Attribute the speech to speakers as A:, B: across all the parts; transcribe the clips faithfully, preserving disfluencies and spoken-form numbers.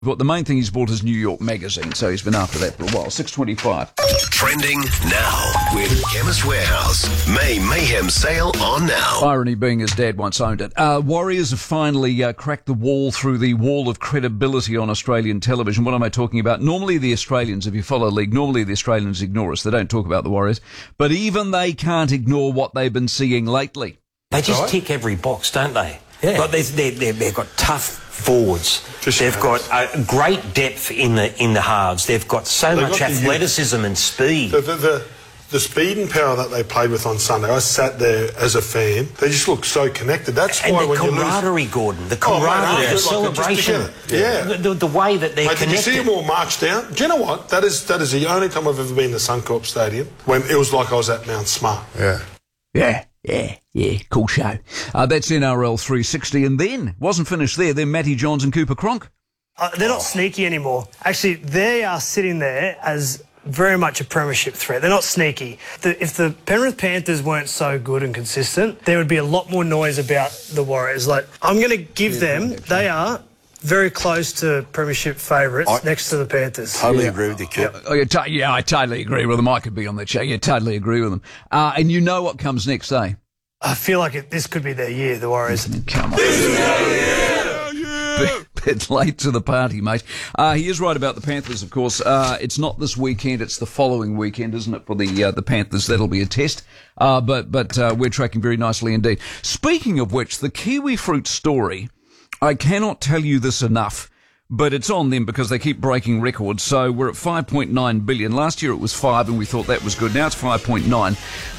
A: But the main thing he's bought is New York Magazine, so he's been after that for a while. six twenty-five.
B: Trending now with Chemist Warehouse. May Mayhem sale on now.
A: Irony being his dad once owned it. Uh, Warriors have finally uh, cracked the wall through the wall of credibility on Australian television. What am I talking about? Normally the Australians, if you follow league, normally the Australians ignore us. They don't talk about the Warriors. But even they can't ignore what they've been seeing lately.
C: They just tick every box, don't they? Yeah. Like they've, they've, they've, they've got tough forwards. Just they've got uh, great depth in the in the halves. They've got so they've much got athleticism the, and speed.
D: The, the, the, the speed and power that they played with on Sunday, I sat there as a fan. They just look so connected. That's
C: and
D: why
C: the
D: when
C: camaraderie,
D: you lose...
C: Gordon, the camaraderie,
D: oh,
C: the celebration,
D: like yeah,
C: the, the, the way that they're
D: mate,
C: connected.
D: Did you see them all march down? Do you know what? That is that is the only time I've ever been in the Suncorp Stadium when it was like I was at Mount Smart.
A: Yeah, yeah. Yeah, yeah, cool show. Uh, that's N R L three sixty, and then, wasn't finished there, then Matty Johns and Cooper Cronk.
E: Uh, they're not sneaky anymore. Actually, they are sitting there as very much a premiership threat. They're not sneaky. The, if the Penrith Panthers weren't so good and consistent, there would be a lot more noise about the Warriors. Like, I'm going to give them, they are very close to premiership favourites I next to the Panthers.
C: Totally yeah. agree with you, Kip.
A: Oh, yeah, t- yeah, I totally agree with them. I could be on that show. Yeah, totally agree with them. Uh, and you know what comes next, eh?
E: I feel like it, this could be their year, the Warriors.
A: Come on. This is their year! Yeah. Bit, bit late to the party, mate. Uh, he is right about the Panthers, of course. Uh, it's not this weekend, it's the following weekend, isn't it, for the uh, the Panthers? That'll be a test. Uh, but but uh, we're tracking very nicely indeed. Speaking of which, the kiwi fruit story... I cannot tell you this enough, but it's on them because they keep breaking records. So we're at five point nine billion. Last year it was five and we thought that was good. Now it's five point nine.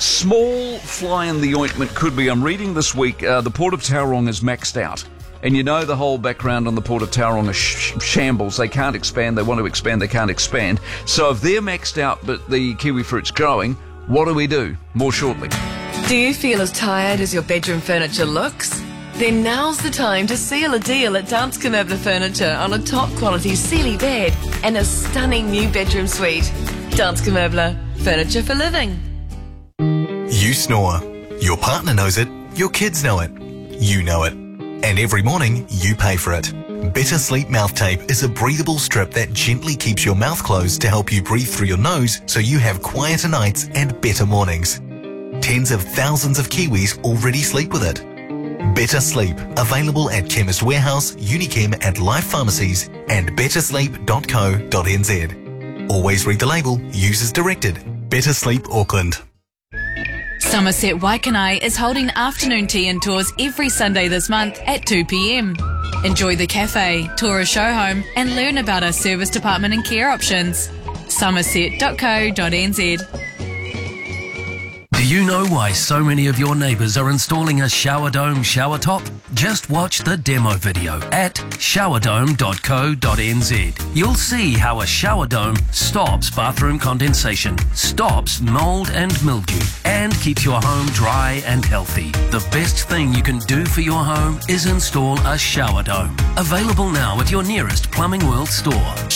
A: Small fly in the ointment could be. I'm reading this week, uh, the Port of Tauranga is maxed out. And you know the whole background on the Port of Tauranga is sh- shambles. They can't expand. They want to expand. They can't expand. So if they're maxed out but the kiwi fruit's growing, what do we do? More shortly.
F: Do you feel as tired as your bedroom furniture looks? Then now's the time to seal a deal at Danske Möbler Furniture on a top-quality Sealy bed and a stunning new bedroom suite. Danske Möbler, furniture for living.
G: You snore. Your partner knows it. Your kids know it. You know it. And every morning, you pay for it. Better Sleep Mouth Tape is a breathable strip that gently keeps your mouth closed to help you breathe through your nose so you have quieter nights and better mornings. Tens of thousands of Kiwis already sleep with it. Better Sleep, available at Chemist Warehouse, Unichem and Life Pharmacies and better sleep dot co dot n z. Always read the label, use as directed. Better Sleep Auckland.
H: Somerset Waikanai is holding afternoon tea and tours every Sunday this month at two p.m. Enjoy the cafe, tour a show home and learn about our service department and care options. somerset dot co dot n z.
I: Do you know why so many of your neighbours are installing a shower dome shower top? Just watch the demo video at shower dome dot co dot n z. You'll see how a shower dome stops bathroom condensation, stops mould and mildew, and keeps your home dry and healthy. The best thing you can do for your home is install a shower dome. Available now at your nearest Plumbing World store.